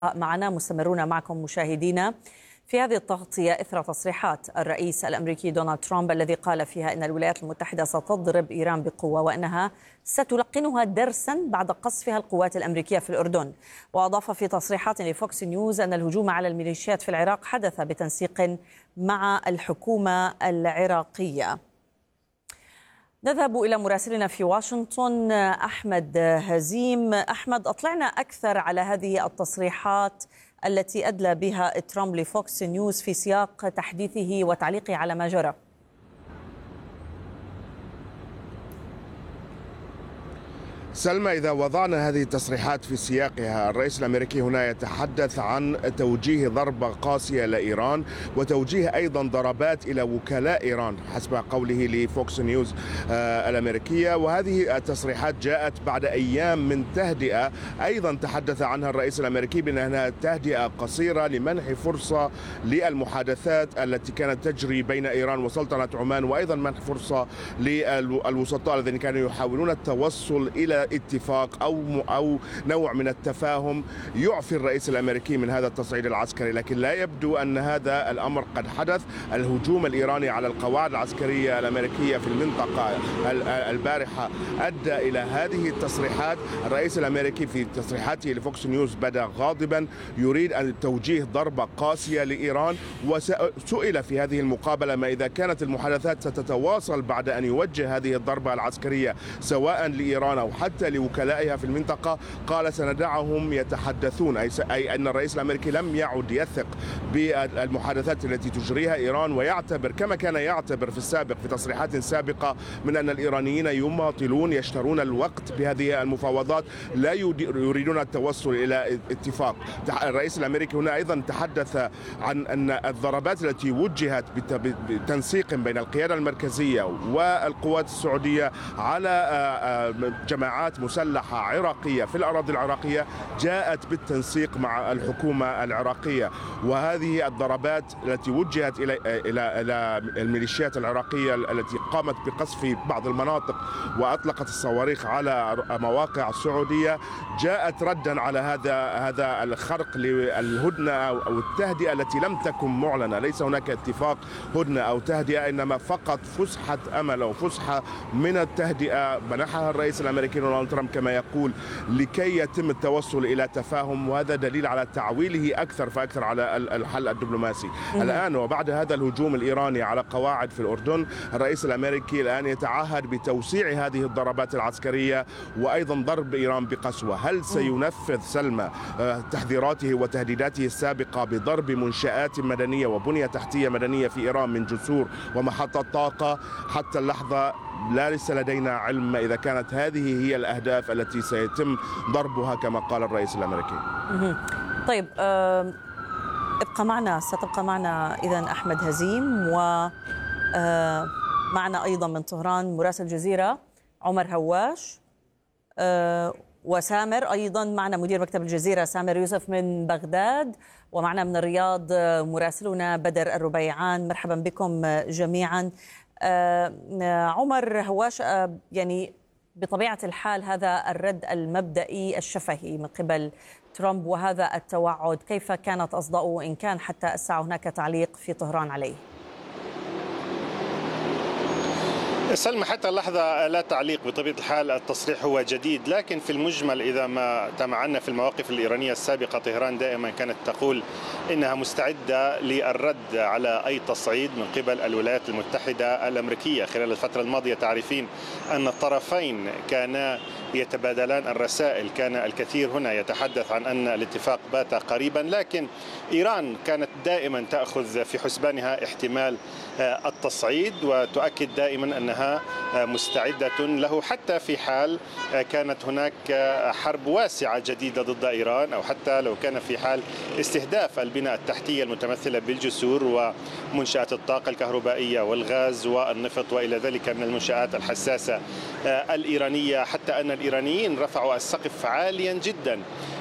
معنا مستمرون معكم مشاهدينا في هذه التغطية إثر تصريحات الرئيس الأمريكي دونالد ترامب الذي قال فيها إن الولايات المتحدة ستضرب إيران بقوة وأنها ستلقنها درسا بعد قصفها القوات الأمريكية في الأردن. وأضاف في تصريحات لفوكس نيوز أن الهجوم على الميليشيات في العراق حدث بتنسيق مع الحكومة العراقية. نذهب إلى مراسلنا في واشنطن أحمد هزيم. أحمد، أطلعنا أكثر على هذه التصريحات التي أدلى بها ترامب لفوكس نيوز في سياق تحديثه وتعليقه على ما جرى. سلمى، إذا وضعنا هذه التصريحات في سياقها، الرئيس الأمريكي هنا يتحدث عن توجيه ضربة قاسية لإيران وتوجيه أيضا ضربات إلى وكلاء إيران حسب قوله لفوكس نيوز الأمريكية. وهذه التصريحات جاءت بعد أيام من تهدئة أيضا تحدث عنها الرئيس الأمريكي بأنها تهدئة قصيرة لمنح فرصة للمحادثات التي كانت تجري بين إيران وسلطنة عمان، وأيضا منح فرصة للوسطاء الذين كانوا يحاولون التوصل إلى اتفاق أو نوع من التفاهم يعفي الرئيس الأمريكي من هذا التصعيد العسكري. لكن لا يبدو أن هذا الأمر قد حدث. الهجوم الإيراني على القواعد العسكرية الأمريكية في المنطقة البارحة أدى إلى هذه التصريحات. الرئيس الأمريكي في تصريحاته لفوكس نيوز بدأ غاضبا، يريد أن توجيه ضربة قاسية لإيران. وسئل في هذه المقابلة ما إذا كانت المحادثات ستتواصل بعد أن يوجه هذه الضربة العسكرية سواء لإيران أو حتى لوكلائها في المنطقة، قال سندعهم يتحدثون، أي أن الرئيس الأمريكي لم يعد يثق بالمحادثات التي تجريها إيران، ويعتبر كما كان يعتبر في السابق في تصريحات سابقة من أن الإيرانيين يماطلون يشترون الوقت بهذه المفاوضات، لا يريدون التوصل إلى اتفاق. الرئيس الأمريكي هنا أيضا تحدث عن أن الضربات التي وجهت بتنسيق بين القيادة المركزية والقوات السعودية على جماعات مسلحة عراقية في الأراضي العراقية جاءت بالتنسيق مع الحكومة العراقية. وهذه الضربات التي وجهت إلى الميليشيات العراقية التي قامت بقصف بعض المناطق وأطلقت الصواريخ على مواقع السعودية جاءت ردا على هذا الخرق للهدنة أو التهدئة التي لم تكن معلنة. ليس هناك اتفاق هدنة أو تهدئة، إنما فقط فسحة أمل أو فسحة من التهدئة منحها الرئيس الأمريكي دونالد ترامب كما يقول لكي يتم التوصل إلى تفاهم. وهذا دليل على تعويله أكثر فأكثر على الحل الدبلوماسي. الآن وبعد هذا الهجوم الإيراني على قواعد في الأردن، الرئيس الأمريكي الآن يتعهد بتوسيع هذه الضربات العسكرية وأيضا ضرب إيران بقسوة. هل سينفذ سلمى تحذيراته وتهديداته السابقة بضرب منشآت مدنية وبنية تحتية مدنية في إيران من جسور ومحطات طاقة؟ حتى اللحظة ليس لدينا علم إذا كانت هذه هي الأهداف التي سيتم ضربها كما قال الرئيس الأمريكي. طيب، ستبقى معنا إذن أحمد هزيم، ومعنا أيضا من طهران مراسل الجزيرة عمر هواش، وسامر أيضا معنا مدير مكتب الجزيرة سامر يوسف من بغداد، ومعنا من الرياض مراسلنا بدر الربيعان. مرحبا بكم جميعا. عمر هواش، يعني بطبيعة الحال هذا الرد المبدئي الشفهي من قبل ترامب وهذا التوعد، كيف كانت أصداؤه إن كان حتى الساعة هناك تعليق في طهران عليه؟ سلمى، حتى اللحظة لا تعليق. بطبيعة الحال التصريح هو جديد، لكن في المجمل إذا ما تمعنا في المواقف الإيرانية السابقة، طهران دائما كانت تقول إنها مستعدة للرد على أي تصعيد من قبل الولايات المتحدة الأمريكية. خلال الفترة الماضية تعرفين أن الطرفين كانا يتبادلان الرسائل، كان الكثير هنا يتحدث عن أن الاتفاق بات قريبا، لكن إيران كانت دائما تأخذ في حسبانها احتمال التصعيد وتؤكد دائما أنها مستعدة له حتى في حال كانت هناك حرب واسعة جديدة ضد إيران، أو حتى لو كان في حال استهداف البنى التحتية المتمثلة بالجسور ومنشآت الطاقة الكهربائية والغاز والنفط وإلى ذلك من المنشآت الحساسة الإيرانية، حتى أن الإيرانيين رفعوا السقف عاليا جدا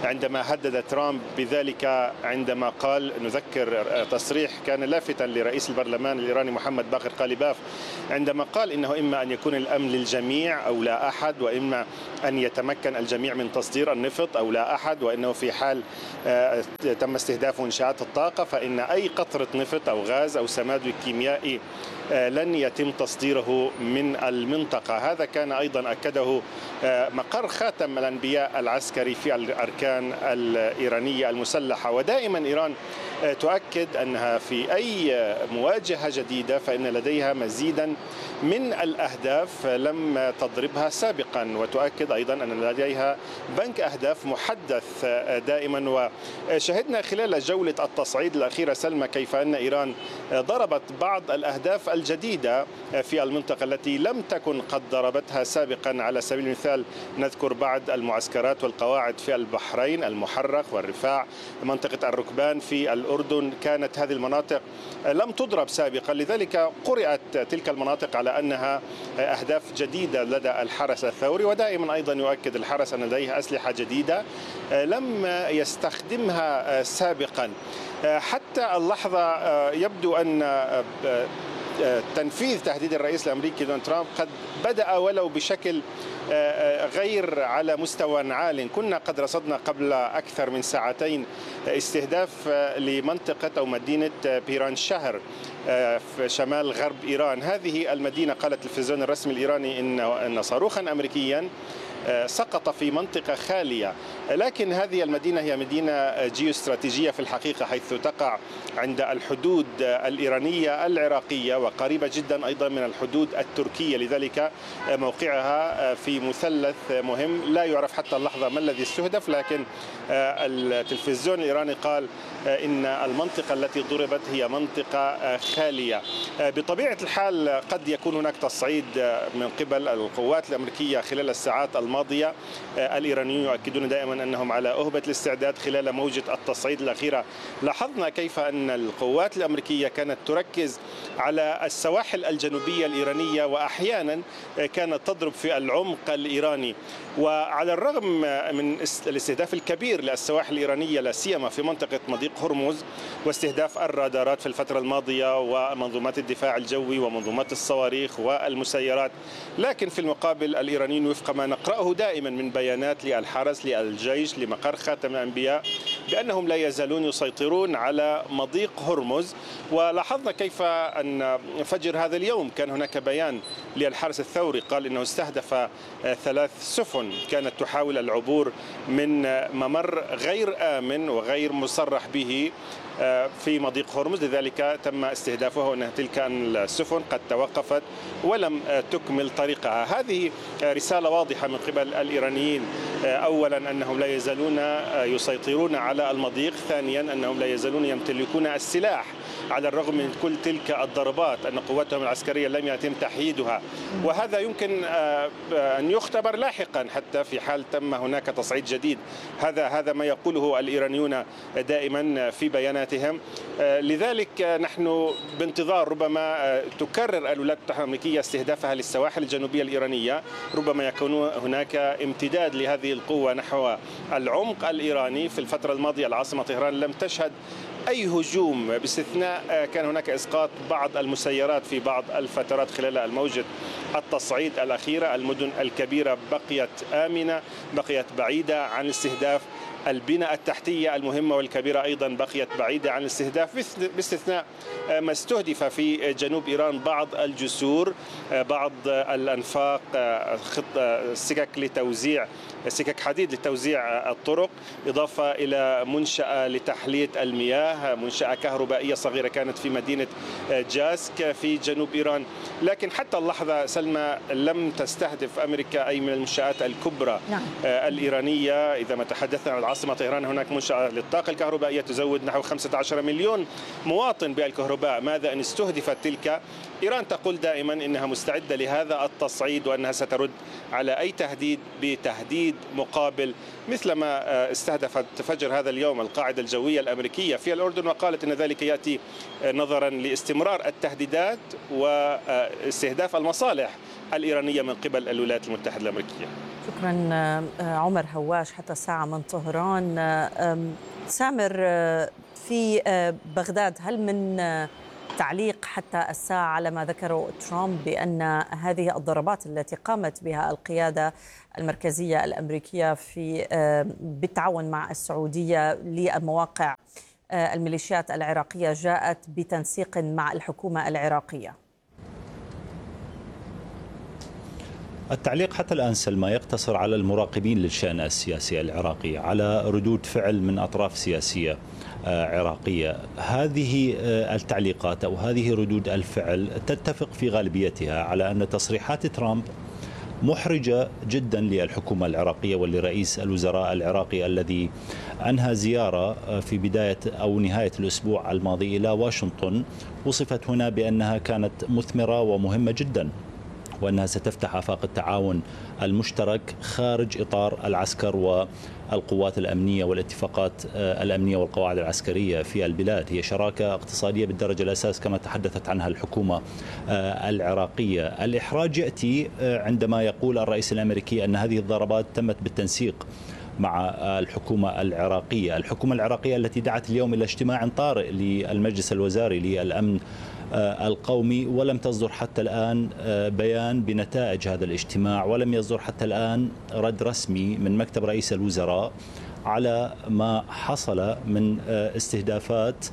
عندما هدد ترامب بذلك عندما قال، نذكر تصريح كان لافتا لرئيس البرلمان الإيراني محمد باقر قاليباف، عندما قال إنه إما أن يكون الأمن للجميع أو لا أحد، وإما أن يتمكن الجميع من تصدير النفط أو لا أحد، وإنه في حال تم استهداف منشآت الطاقة فإن أي قطرة نفط أو غاز أو سماد كيميائي لن يتم تصديره من المنطقة. هذا كان أيضا أكده مقر خاتم الأنبياء العسكري في الأركان الإيرانية المسلحة. ودائما إيران تؤكد أنها في أي مواجهة جديدة فإن لديها مزيدا من الأهداف لم تضربها سابقا، وتؤكد أيضا أن لديها بنك أهداف محدث دائما. وشهدنا خلال جولة التصعيد الأخيرة سلمى كيف أن إيران ضربت بعض الأهداف الجديدة في المنطقة التي لم تكن قد ضربتها سابقا. على سبيل المثال نذكر بعض المعسكرات والقواعد في البحرين، المحرق والرفاع، منطقة الركبان في الأردن، كانت هذه المناطق لم تضرب سابقا، لذلك قرأت تلك المناطق على أنها أهداف جديدة لدى الحرس الثوري. ودائما أيضا يؤكد الحرس أن لديه أسلحة جديدة لم يستخدمها سابقا. حتى اللحظة يبدو أن تنفيذ تهديد الرئيس الأمريكي دونالد ترامب قد بدأ ولو بشكل غير على مستوى عال. كنا قد رصدنا قبل أكثر من ساعتين استهداف لمنطقة أو مدينة بيران شهر في شمال غرب إيران. هذه المدينة قال التلفزيون الرسمي الإيراني إن صاروخا أمريكيا سقط في منطقة خالية، لكن هذه المدينة هي مدينة جيوستراتيجية في الحقيقة، حيث تقع عند الحدود الإيرانية العراقية وقريبة جدا أيضا من الحدود التركية، لذلك موقعها في مثلث مهم. لا يعرف حتى اللحظة ما الذي استهدف، لكن التلفزيون الإيراني قال إن المنطقة التي ضربت هي منطقة خالية. بطبيعة الحال قد يكون هناك تصعيد من قبل القوات الأمريكية خلال الساعات الماضية. الإيرانيون يؤكدون دائما أنهم على أهبة الاستعداد. خلال موجة التصعيد الأخيرة لاحظنا كيف أن القوات الأمريكية كانت تركز على السواحل الجنوبية الإيرانية، وأحيانا كانت تضرب في العمق الإيراني. وعلى الرغم من الاستهداف الكبير للسواحل الإيرانية لا سيما في منطقة مضيق هرمز واستهداف الرادارات في الفترة الماضية ومنظومات الدفاع الجوي ومنظومات الصواريخ والمسيرات، لكن في المقابل الإيرانيين وفق ما نقرأه دائما من بيانات للحرس للجيش لمقر خاتم الأنبياء بأنهم لا يزالون يسيطرون على مضيق هرمز. ولاحظنا كيف أن فجر هذا اليوم كان هناك بيان للحرس الثوري قال إنه استهدف 3 سفن كانت تحاول العبور من ممر غير آمن وغير مصرح به في مضيق هرمز، لذلك تم استهدافها وأن تلك السفن قد توقفت ولم تكمل طريقها. هذه رسالة واضحة من قبل الإيرانيين، أولا أنهم لا يزالون يسيطرون على المضيق، ثانيا أنهم لا يزالون يمتلكون السلاح على الرغم من كل تلك الضربات، أن قواتهم العسكرية لم يتم تحييدها، وهذا يمكن أن يختبر لاحقا حتى في حال تم هناك تصعيد جديد. هذا ما يقوله الإيرانيون دائما في بياناتهم. لذلك نحن بانتظار ربما تكرر الولايات المتحدة الأمريكية استهدافها للسواحل الجنوبية الإيرانية، ربما يكون هناك امتداد لهذه القوة نحو العمق الإيراني. في الفترة الماضية العاصمة طهران لم تشهد أي هجوم باستثناء كان هناك إسقاط بعض المسيرات في بعض الفترات خلال الموجة التصعيد الأخيرة. المدن الكبيرة بقيت آمنة، بقيت بعيدة عن الاستهداف. البنى التحتية المهمة والكبيرة أيضا بقيت بعيدة عن الاستهداف، باستثناء ما استهدف في جنوب إيران بعض الجسور، بعض الأنفاق، سكك لتوزيع سكك حديد لتوزيع الطرق، إضافة إلى منشأة لتحلية المياه، منشأة كهربائية صغيرة كانت في مدينة جاسك في جنوب إيران. لكن حتى اللحظة سلمى لم تستهدف أمريكا أي من المنشآت الكبرى الإيرانية. إذا ما تحدثنا عن العاصمة طهران هناك منشأة للطاقة الكهربائية تزود نحو 15 مليون مواطن بالكهرباء. ماذا إن استهدفت تلك؟ إيران تقول دائما إنها مستعدة لهذا التصعيد وأنها سترد على أي تهديد بتهديد مقابل، مثلما استهدفت فجر هذا اليوم القاعدة الجوية الأمريكية في الأردن، وقالت إن ذلك يأتي نظرا لاستمرار التهديدات واستهداف المصالح الإيرانية من قبل الولايات المتحدة الأمريكية. شكرا عمر هواش حتى الساعة من طهران. سامر، في بغداد هل من تعليق حتى الساعة على ما ذكره ترامب بأن هذه الضربات التي قامت بها القيادة المركزية الأمريكية بالتعاون مع السعودية للمواقع الميليشيات العراقية جاءت بتنسيق مع الحكومة العراقية؟ التعليق حتى الآن سلمى يقتصر على المراقبين للشأن السياسي العراقي، على ردود فعل من أطراف سياسية عراقية. هذه التعليقات أو هذه ردود الفعل تتفق في غالبيتها على أن تصريحات ترامب محرجة جدا للحكومة العراقية ولرئيس الوزراء العراقي الذي أنهى زيارة في بداية أو نهاية الأسبوع الماضي إلى واشنطن، وصفت هنا بأنها كانت مثمرة ومهمة جدا، وأنها ستفتح آفاق التعاون المشترك خارج إطار العسكر والقوات الأمنية والاتفاقات الأمنية والقواعد العسكرية في البلاد. هي شراكة اقتصادية بالدرجة الأساس كما تحدثت عنها الحكومة العراقية. الإحراج يأتي عندما يقول الرئيس الأمريكي أن هذه الضربات تمت بالتنسيق مع الحكومة العراقية. الحكومة العراقية التي دعت اليوم إلى اجتماع طارئ للمجلس الوزاري للأمن القومي، ولم تصدر حتى الآن بيان بنتائج هذا الاجتماع، ولم يصدر حتى الآن رد رسمي من مكتب رئيس الوزراء على ما حصل من استهدافات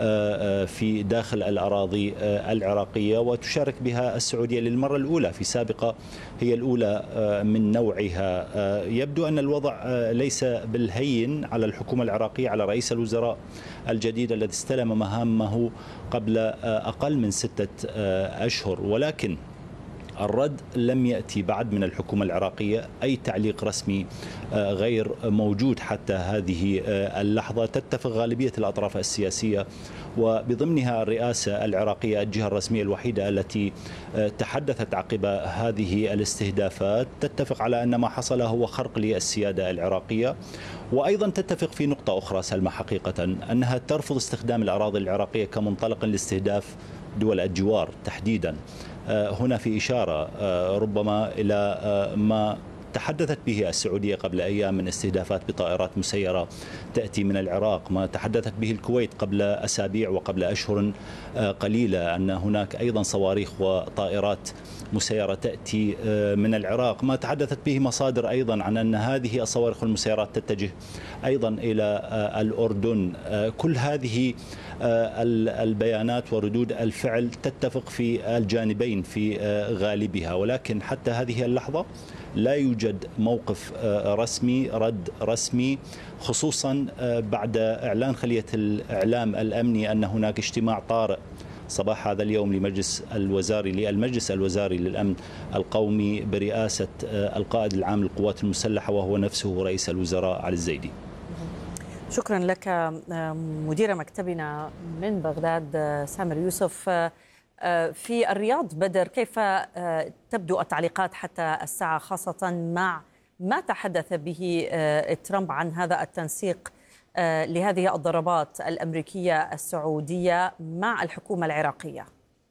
في داخل الأراضي العراقية، وتشارك بها السعودية للمرة الأولى، في سابقة هي الأولى من نوعها. يبدو أن الوضع ليس بالهين على الحكومة العراقية، على رئيس الوزراء الجديد الذي استلم مهامه قبل أقل من 6 أشهر، ولكن الرد لم يأتي بعد من الحكومة العراقية. أي تعليق رسمي غير موجود حتى هذه اللحظة. تتفق غالبية الأطراف السياسية وبضمنها الرئاسة العراقية الجهة الرسمية الوحيدة التي تحدثت عقب هذه الاستهدافات، تتفق على أن ما حصل هو خرق للسيادة العراقية. وأيضا تتفق في نقطة أخرى سلمى حقيقة، أنها ترفض استخدام الأراضي العراقية كمنطلق لاستهداف دول الجوار تحديدا. هنا في إشارة ربما إلى ما تحدثت به السعودية قبل أيام من استهدافات بطائرات مسيرة تأتي من العراق، ما تحدثت به الكويت قبل أسابيع وقبل أشهر قليلة، أن هناك أيضا صواريخ وطائرات مسيرة تأتي من العراق، ما تحدثت به مصادر أيضا عن أن هذه الصواريخ والمسيرات تتجه أيضا إلى الأردن. كل هذه البيانات وردود الفعل تتفق في الجانبين في غالبها، ولكن حتى هذه اللحظة لا يوجد موقف رسمي، رد رسمي، خصوصا بعد إعلان خلية الإعلام الأمني أن هناك اجتماع طارئ صباح هذا اليوم للمجلس الوزاري للأمن القومي برئاسة القائد العام للقوات المسلحة وهو نفسه رئيس الوزراء علي الزيدي. شكرا لك مدير مكتبنا من بغداد سامر يوسف. في الرياض بدر، كيف تبدو التعليقات حتى الساعة، خاصة مع ما تحدث به ترامب عن هذا التنسيق لهذه الضربات الأمريكية السعودية مع الحكومة العراقية؟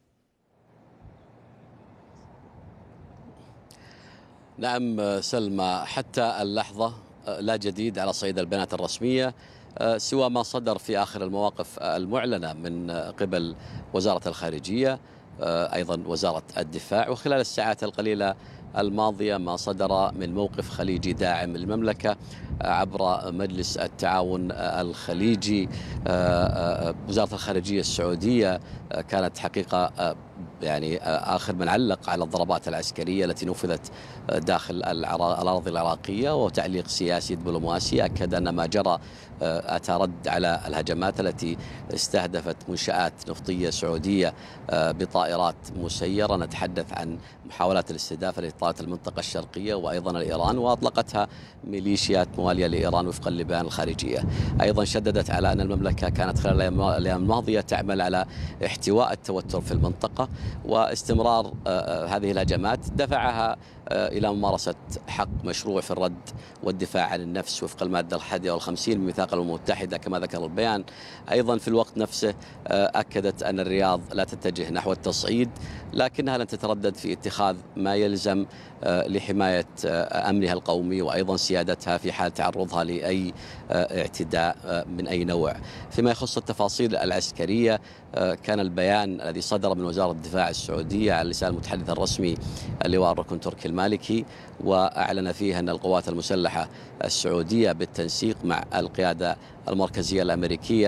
نعم سلمى، حتى اللحظة لا جديد على صعيد البيانات الرسمية سوى ما صدر في آخر المواقف المعلنة من قبل وزارة الخارجية، أيضا وزارة الدفاع، وخلال الساعات القليلة الماضية ما صدر من موقف خليجي داعم للمملكة عبر مجلس التعاون الخليجي. وزارة الخارجية السعودية كانت حقيقة يعني آخر من علق على الضربات العسكرية التي نفذت داخل الأراضي العراقية، وتعليق سياسي دبلوماسي أكد أن ما جرى أتى رد على الهجمات التي استهدفت منشآت نفطية سعودية بطائرات مسيرة. نتحدث عن محاولات الاستهداف التي طالت المنطقة الشرقية وأيضا إيران، وأطلقتها ميليشيات موالية لإيران وفقا لبيان الخارجية. أيضا شددت على أن المملكة كانت خلال الأيام الماضية تعمل على احتواء التوتر في المنطقة، واستمرار هذه الهجمات دفعها إلى ممارسة حق مشروع في الرد والدفاع عن النفس وفق المادة 51 من ميثاق الأمم المتحدة كما ذكر البيان. أيضا في الوقت نفسه أكدت أن الرياض لا تتجه نحو التصعيد، لكنها لن تتردد في اتخاذ ما يلزم لحماية أمنها القومي وأيضا سيادتها في حال تعرضها لأي اعتداء من أي نوع. فيما يخص التفاصيل العسكرية، كان البيان الذي صدر من وزارة الدفاع السعودية على لسان المتحدث الرسمي اللواء الركن تركي المالكي، وأعلن فيه أن القوات المسلحة السعودية بالتنسيق مع القيادة المركزية الأمريكية